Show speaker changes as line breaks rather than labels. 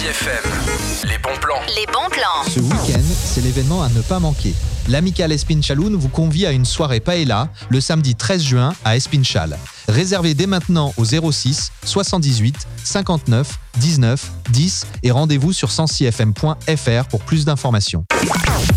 FM, les bons plans.
Les bons plans.
Ce week-end, c'est l'événement à ne pas manquer. L'Amicale Espinchaloun vous convie à une soirée paella le samedi 13 juin à Espinchal. Réservez dès maintenant au 06 78 59 19 10 et rendez-vous sur 106fm.fr pour plus d'informations.